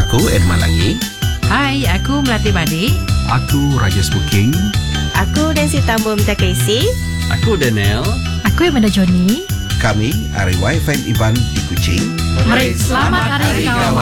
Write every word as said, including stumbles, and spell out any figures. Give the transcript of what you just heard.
Aku Edman Langi. Hai, aku Melati Badik. Aku Rajesh Booking. Aku Nancy Tambor Minta Casey. Aku Daniel. Aku Amanda Johnny. Kami R Y F M Iban di Kuching. Mari selamat hari kawan.